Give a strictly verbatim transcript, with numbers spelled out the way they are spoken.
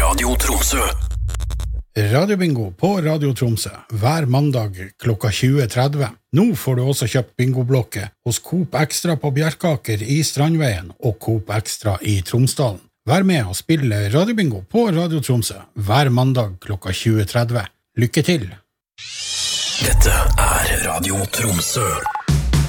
Radio Tromsø. Radiobingo på Radio Tromsø hver mandag klokka tjue tretti. Nå får du også kjøpt bingoblokke hos Coop Extra på Bjerkaker i Strandveien og Coop Extra i Tromsdalen. Vær med og spille Radiobingo på Radio Tromsø hver mandag klokka tjue tretti. Lykke til! Dette er Radio Tromsø.